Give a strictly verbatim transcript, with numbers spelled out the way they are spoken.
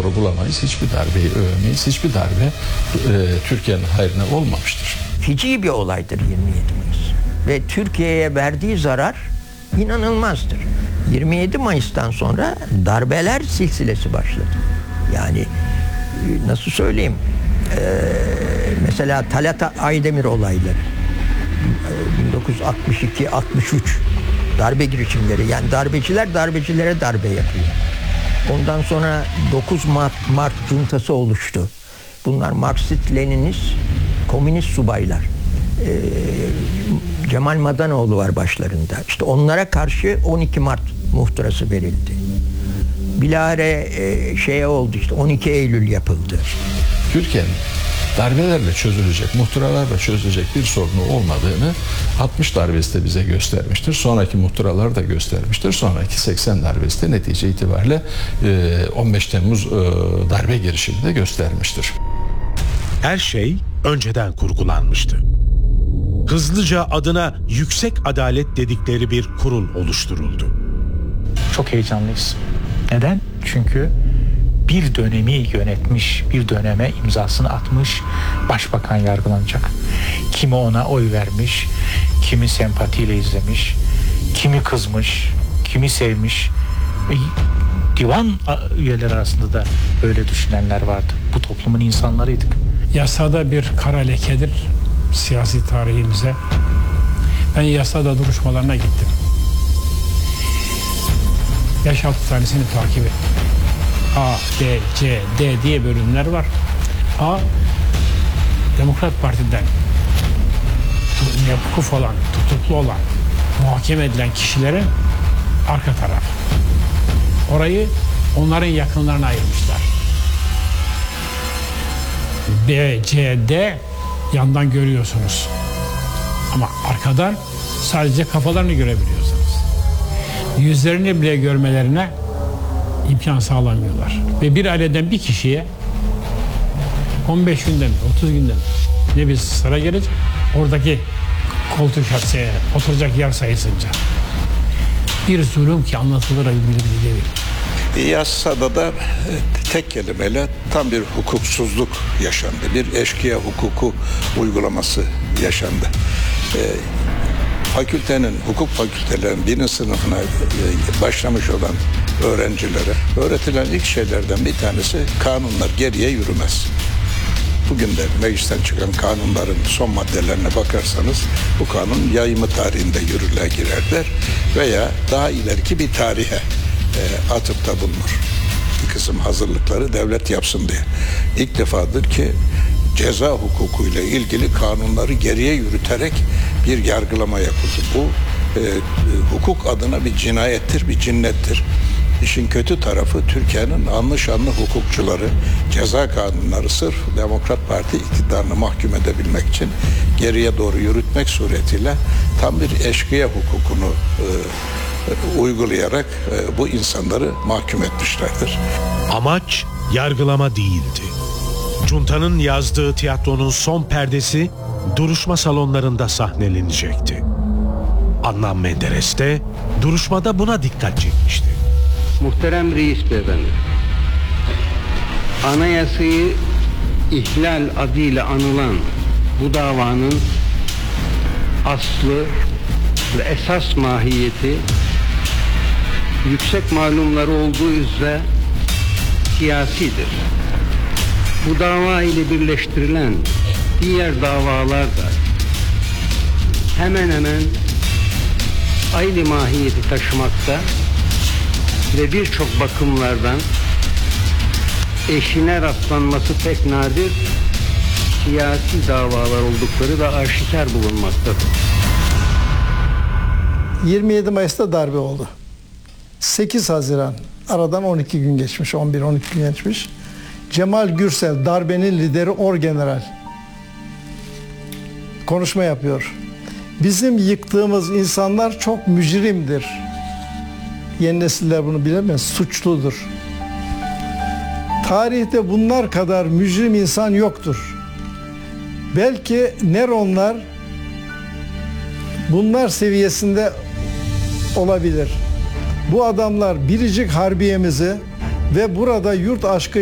doğru bulamayız. Hiçbir darbeyi övmeyiz. Hiçbir darbe e, Türkiye'nin hayrına olmamıştır. Feci bir olaydır yirmi yedi Mayıs. Ve Türkiye'ye verdiği zarar inanılmazdır. yirmi yedi Mayıs'tan sonra darbeler silsilesi başladı. Yani nasıl söyleyeyim? Ee, mesela Talat Aydemir olayları. bin dokuz yüz altmış iki altmış üç darbe girişimleri. Yani darbeciler darbecilere darbe yapıyor. Ondan sonra dokuz Mart, Mart cuntası oluştu. Bunlar Marksist-Leninist, komünist subaylar. Ee, Cemal Madanoğlu var başlarında. İşte onlara karşı on iki Mart muhtırası verildi. Bilahare e, şeye oldu işte on iki Eylül yapıldı. Türkiye'nin darbelerle çözülecek, muhtıralarla çözülecek bir sorunu olmadığını altmış darbesi de bize göstermiştir. Sonraki muhtıralar da göstermiştir. Sonraki seksen darbesi de netice itibariyle on beş Temmuz darbe girişimi de göstermiştir. Her şey önceden kurgulanmıştı. Hızlıca adına yüksek adalet dedikleri bir kurul oluşturuldu. Çok heyecanlıyız. Neden? Çünkü bir dönemi yönetmiş, bir döneme imzasını atmış başbakan yargılanacak. Kimi ona oy vermiş, kimi sempatiyle izlemiş, kimi kızmış, kimi sevmiş. E, divan üyeleri arasında da böyle düşünenler vardı. Bu toplumun insanlarıydık. Yasada bir kara lekedir siyasi tarihimize. Ben yasada duruşmalarına gittim. Beş altı tanesini takip ettim. A, B, C, D diye bölümler var. A, Demokrat Parti'den mevkuf olan, tutuklu olan, muhakeme edilen kişilerin arka tarafı. Orayı onların yakınlarına ayırmışlar. B, C, D yandan görüyorsunuz. Ama arkadan sadece kafalarını görebiliyorsunuz. Yüzlerini bile görmelerine imkan sağlamıyorlar. Ve bir aileden bir kişiye on beş günden mi, otuz günden mi ne bir sıra gelecek, oradaki koltuk şahsiye oturacak yer sayısınca. Bir zulüm ki anlatılır bile bile değil. Yasada da tek kelimeyle tam bir hukuksuzluk yaşandı. Bir eşkıya hukuku uygulaması yaşandı. Ee, fakültenin, hukuk fakültelerinin birinci sınıfına başlamış olan öğrencilere öğretilen ilk şeylerden bir tanesi kanunlar geriye yürümez. Bugün de meclisten çıkan kanunların son maddelerine bakarsanız bu kanun yayımı tarihinde yürürlüğe girerler veya daha ileriki bir tarihe e, atıfta bulunur. Bir kısım hazırlıkları devlet yapsın diye. İlk defadır ki ceza hukukuyla ilgili kanunları geriye yürüterek bir yargılama yapıldı. Bu e, hukuk adına bir cinayettir, bir cinnettir. İşin kötü tarafı Türkiye'nin anlı şanlı hukukçuları ceza kanunları sırf Demokrat Parti iktidarını mahkum edebilmek için geriye doğru yürütmek suretiyle tam bir eşkıya hukukunu e, uygulayarak e, bu insanları mahkum etmişlerdir. Amaç yargılama değildi. Cunta'nın yazdığı tiyatronun son perdesi duruşma salonlarında sahnelenecekti. Adnan Menderes de duruşmada buna dikkat çekmişti. Muhterem Reis Beyefendi, anayasayı ihlal adıyla anılan bu davanın aslı ve esas mahiyeti yüksek malumları olduğu üzere siyasidir. Bu dava ile birleştirilen diğer davalar da hemen hemen aynı mahiyeti taşımakta ve birçok bakımlardan eşine rastlanması pek nadir siyasi davalar oldukları da aşikar bulunmaktadır. yirmi yedi Mayıs'ta darbe oldu. sekiz Haziran, aradan on iki gün geçmiş, on bir on iki gün geçmiş. Cemal Gürsel, darbenin lideri, orgeneral konuşma yapıyor. Bizim yıktığımız insanlar çok mücrimdir. Yeni nesiller bunu bilemez, suçludur. Tarihte bunlar kadar mücrim insan yoktur. Belki Neronlar bunlar seviyesinde olabilir. Bu adamlar biricik harbiyemizi ve burada yurt aşkı